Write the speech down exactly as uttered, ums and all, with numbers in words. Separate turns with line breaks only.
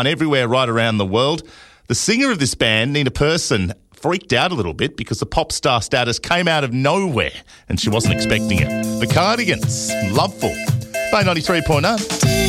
and everywhere right around the world. The singer of this band, Nina Persson, freaked out a little bit because the pop star status came out of nowhere and she wasn't expecting it. The Cardigans, Loveful, by ninety-three point nine.